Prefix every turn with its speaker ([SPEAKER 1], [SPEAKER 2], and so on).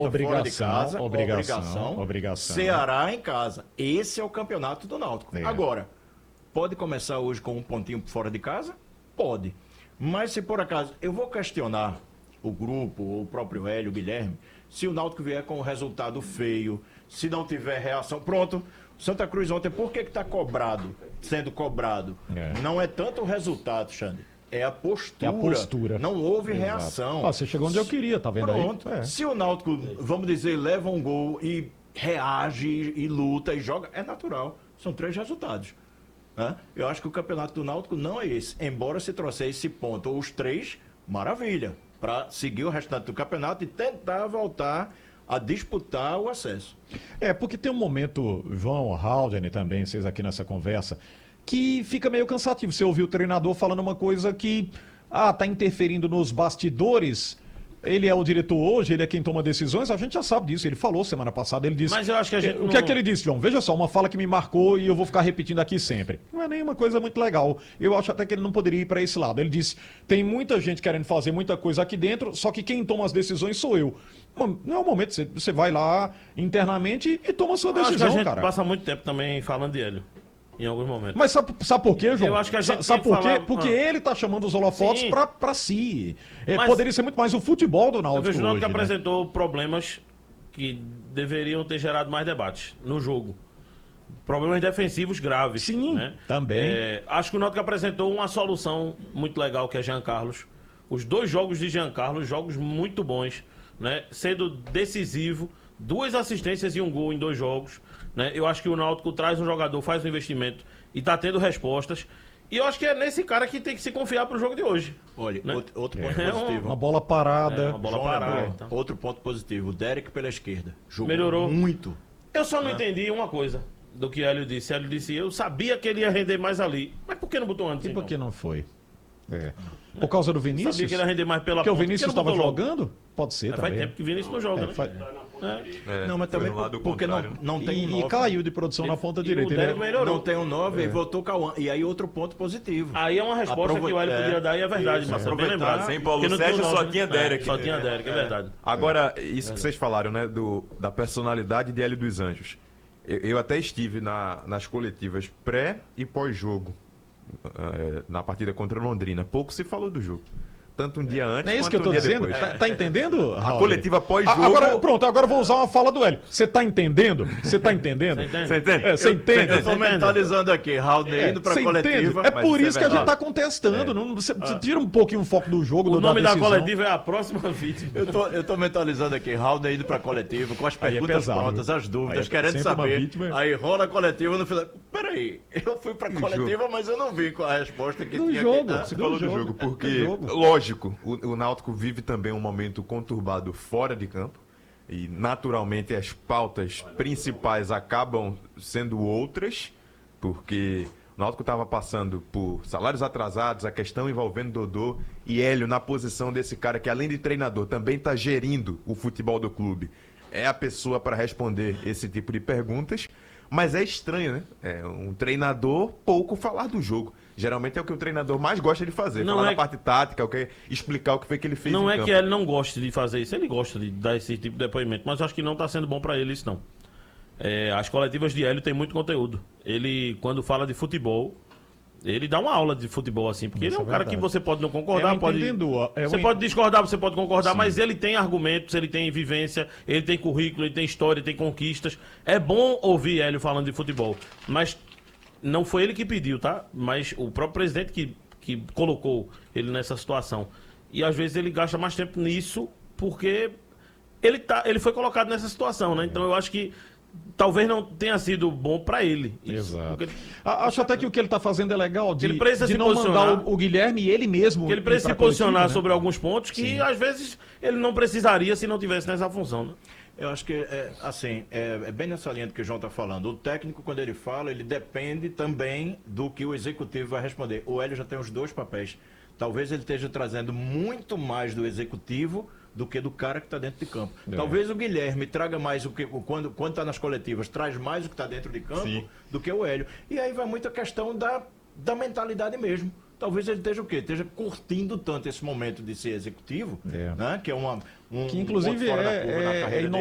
[SPEAKER 1] fora de casa,
[SPEAKER 2] obrigação.
[SPEAKER 1] Ceará em casa. Esse é o campeonato do Náutico.
[SPEAKER 2] É.
[SPEAKER 1] Agora, pode começar hoje com um pontinho fora de casa? Pode. Mas se por acaso, eu vou questionar o grupo, o próprio Hélio, o Guilherme, se o Náutico vier com um resultado feio, se não tiver reação, pronto. Santa Cruz ontem, por que está sendo cobrado? Não é tanto o resultado, Xande. É a postura.
[SPEAKER 2] É a postura.
[SPEAKER 1] Não houve
[SPEAKER 2] Exato.
[SPEAKER 1] reação.
[SPEAKER 2] Você chegou onde eu queria, tá vendo
[SPEAKER 1] Pronto.
[SPEAKER 2] aí?
[SPEAKER 1] Se o Náutico, vamos dizer, leva um gol e reage e luta e joga, é natural. São 3 resultados. Né? Eu acho que o campeonato do Náutico não é esse. Embora se trouxer esse ponto ou os 3, maravilha. Para seguir o restante do campeonato e tentar voltar a disputar o acesso.
[SPEAKER 2] Porque tem um momento, João, Haldane também, vocês aqui nessa conversa, que fica meio cansativo. Você ouvir o treinador falando uma coisa que tá interferindo nos bastidores. Ele é o diretor hoje, ele é quem toma decisões, a gente já sabe disso. Ele falou semana passada, ele disse...
[SPEAKER 3] Mas eu acho que a gente
[SPEAKER 2] O que é que ele disse, João? Veja só, uma fala que me marcou e eu vou ficar repetindo aqui sempre. Não é nenhuma coisa muito legal. Eu acho até que ele não poderia ir para esse lado. Ele disse, tem muita gente querendo fazer muita coisa aqui dentro, só que quem toma as decisões sou eu. Não é o momento, você vai lá internamente e toma a sua decisão,
[SPEAKER 3] acho que a gente
[SPEAKER 2] cara.
[SPEAKER 3] passa muito tempo também falando de Hélio. Em alguns momentos.
[SPEAKER 2] Mas sabe por quê, João?
[SPEAKER 3] Eu acho que a gente
[SPEAKER 2] sabe
[SPEAKER 3] tem
[SPEAKER 2] por
[SPEAKER 3] que
[SPEAKER 2] quê?
[SPEAKER 3] falar-
[SPEAKER 2] Porque ele tá chamando os holofotes
[SPEAKER 3] Sim.
[SPEAKER 2] pra si.
[SPEAKER 3] Mas-
[SPEAKER 2] Poderia ser muito mais o futebol do
[SPEAKER 3] Eu
[SPEAKER 2] Náutico
[SPEAKER 3] vejo o Náutico
[SPEAKER 2] hoje,
[SPEAKER 3] que
[SPEAKER 2] né?
[SPEAKER 3] apresentou problemas que deveriam ter gerado mais debates no jogo. Problemas defensivos graves.
[SPEAKER 2] Sim,
[SPEAKER 3] né?
[SPEAKER 2] também.
[SPEAKER 3] Acho que o Náutico apresentou uma solução muito legal, que é Jean Carlos. Os 2 jogos de Jean Carlos, jogos muito bons, né? Sendo decisivo, 2 assistências e um gol em 2 jogos. Né? Eu acho que o Náutico traz um jogador, faz um investimento e está tendo respostas. E eu acho que é nesse cara que tem que se confiar para o jogo de hoje.
[SPEAKER 1] Olha,
[SPEAKER 3] Né?
[SPEAKER 1] outro ponto
[SPEAKER 3] É
[SPEAKER 1] positivo.
[SPEAKER 2] Uma bola parada.
[SPEAKER 3] Uma bola
[SPEAKER 1] João
[SPEAKER 3] parada.
[SPEAKER 1] lembrou.
[SPEAKER 3] Então.
[SPEAKER 1] Outro ponto positivo. O Derek pela esquerda. Jogou
[SPEAKER 3] Melhorou.
[SPEAKER 1] muito.
[SPEAKER 3] Eu só não entendi uma coisa do que Hélio disse. Hélio disse, eu sabia que ele ia render mais ali. Mas por que não botou antes?
[SPEAKER 2] E por
[SPEAKER 3] então?
[SPEAKER 2] que não foi? Por causa do Vinícius?
[SPEAKER 3] Sabia que ele ia render mais pela
[SPEAKER 2] Porque o
[SPEAKER 3] ponta,
[SPEAKER 2] Vinícius
[SPEAKER 3] por que não
[SPEAKER 2] estava
[SPEAKER 3] botou logo?
[SPEAKER 2] jogando? Pode ser
[SPEAKER 3] Faz
[SPEAKER 2] também.
[SPEAKER 3] tempo que o Vinícius não joga, né?
[SPEAKER 1] Não, mas também porque não tem um
[SPEAKER 2] E
[SPEAKER 1] 9.
[SPEAKER 2] caiu de produção na ponta
[SPEAKER 3] E
[SPEAKER 2] direita.
[SPEAKER 3] o Derek melhorou.
[SPEAKER 1] Não tem um 9 e voltou o Cauã. E aí outro ponto positivo.
[SPEAKER 3] Aí é uma resposta que o Hélio podia dar e é verdade, mas é bem
[SPEAKER 1] aproveitar.
[SPEAKER 3] lembrado.
[SPEAKER 4] Sem Paulo
[SPEAKER 3] Porque não
[SPEAKER 4] Sérgio
[SPEAKER 3] tinha o
[SPEAKER 4] só
[SPEAKER 3] nove,
[SPEAKER 4] tinha
[SPEAKER 3] né?
[SPEAKER 4] Derek.
[SPEAKER 3] Só tinha Derek, é verdade.
[SPEAKER 4] Agora, isso que vocês falaram, né, da personalidade de Hélio dos Anjos. Eu até estive nas coletivas pré e pós-jogo, na partida contra a Londrina. Pouco se falou do jogo. Tanto um dia antes
[SPEAKER 2] Não é isso que
[SPEAKER 4] quanto
[SPEAKER 2] eu tô
[SPEAKER 4] um dia
[SPEAKER 2] dizendo?
[SPEAKER 4] depois.
[SPEAKER 2] Tá entendendo?
[SPEAKER 4] A
[SPEAKER 2] Raul?
[SPEAKER 4] coletiva pós-jogo...
[SPEAKER 2] Agora eu vou usar uma fala do Hélio. Você tá entendendo? Você tá entendendo?
[SPEAKER 4] Você entende?
[SPEAKER 2] Você entende?
[SPEAKER 1] Eu tô mentalizando aqui, Raul indo pra
[SPEAKER 2] Você
[SPEAKER 1] coletiva.
[SPEAKER 2] entende? É
[SPEAKER 4] mas
[SPEAKER 2] por
[SPEAKER 4] isso é
[SPEAKER 2] isso que a gente
[SPEAKER 4] verdade.
[SPEAKER 2] tá contestando. Você tira um pouquinho o foco do jogo,
[SPEAKER 3] O nome da
[SPEAKER 2] decisão.
[SPEAKER 3] coletiva é a próxima vítima.
[SPEAKER 1] Eu tô mentalizando aqui, Raul indo pra coletiva, com as
[SPEAKER 2] Aí é
[SPEAKER 1] perguntas
[SPEAKER 2] pesado,
[SPEAKER 1] prontas,
[SPEAKER 2] viu?
[SPEAKER 1] as dúvidas,
[SPEAKER 2] Aí é
[SPEAKER 1] querendo
[SPEAKER 2] sempre uma
[SPEAKER 1] saber.
[SPEAKER 2] vítima.
[SPEAKER 1] Aí rola a coletiva no final. Peraí, eu fui pra coletiva, mas eu não vi com a resposta que
[SPEAKER 2] Do
[SPEAKER 1] tinha
[SPEAKER 2] jogo.
[SPEAKER 1] aqui.
[SPEAKER 4] Você falou do jogo, porque,
[SPEAKER 2] jogo.
[SPEAKER 4] lógico, o Náutico vive também um momento conturbado fora de campo. E, naturalmente, as pautas principais acabam sendo outras, porque o Náutico estava passando por salários atrasados, a questão envolvendo Dodô e Hélio na posição desse cara que, além de treinador, também está gerindo o futebol do clube. É a pessoa para responder esse tipo de perguntas. Mas é estranho, né? É um treinador pouco falar do jogo. Geralmente é o que o treinador mais gosta de fazer.
[SPEAKER 3] Não
[SPEAKER 4] falar
[SPEAKER 3] é-
[SPEAKER 4] da parte tática, explicar o que foi que ele fez
[SPEAKER 3] Não
[SPEAKER 4] em
[SPEAKER 3] é
[SPEAKER 4] campo.
[SPEAKER 3] que ele não goste de fazer isso, ele gosta de dar esse tipo de depoimento, mas eu acho que não está sendo bom para ele isso não. As coletivas de Hélio têm muito conteúdo. Ele, quando fala de futebol, ele dá uma aula de futebol assim, porque ele é um cara que você pode não concordar, você pode discordar, você pode concordar, mas ele tem argumentos, ele tem vivência, ele tem currículo, ele tem história, ele tem conquistas. É bom ouvir Hélio falando de futebol, mas não foi ele que pediu, tá? Mas o próprio presidente que colocou ele nessa situação. E às vezes ele gasta mais tempo nisso porque ele foi colocado nessa situação, né? Então eu acho que talvez não tenha sido bom pra ele. Isso.
[SPEAKER 2] Exato.
[SPEAKER 3] Porque
[SPEAKER 2] Acho até que o que ele tá fazendo é legal de,
[SPEAKER 3] Ele precisa
[SPEAKER 2] de
[SPEAKER 3] se
[SPEAKER 2] não
[SPEAKER 3] posicionar.
[SPEAKER 2] mandar o Guilherme e ele mesmo.
[SPEAKER 3] ele
[SPEAKER 2] ir
[SPEAKER 3] precisa
[SPEAKER 2] pra
[SPEAKER 3] se posicionar
[SPEAKER 2] coletiva, né?
[SPEAKER 3] sobre alguns pontos que às vezes ele não precisaria se não tivesse nessa função, né?
[SPEAKER 1] Eu acho que, é bem nessa linha do que o João está falando. O técnico, quando ele fala, ele depende também do que o executivo vai responder. O Hélio já tem os 2 papéis. Talvez ele esteja trazendo muito mais do executivo do que do cara que está dentro de campo. Talvez o Guilherme traga mais quando está nas coletivas, traz mais o que está dentro de campo do que o Hélio. E aí vai muito a questão da mentalidade mesmo. talvez ele esteja o quê? Esteja curtindo tanto esse momento de ser executivo, né? Que é um
[SPEAKER 2] Que inclusive
[SPEAKER 1] ponto fora da curva na carreira dele.